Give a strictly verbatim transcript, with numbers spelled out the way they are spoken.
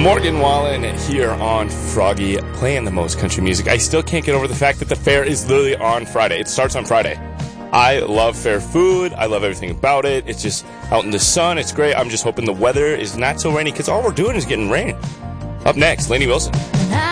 Morgan Wallen here on Froggy, playing the most country music. I still can't get over the fact that the fair is literally on Friday. It starts on Friday. I love fair food. I love everything about it. It's just out in the sun. It's great. I'm just hoping the weather is not so rainy because all we're doing is getting rain. Up next, Lainey Wilson.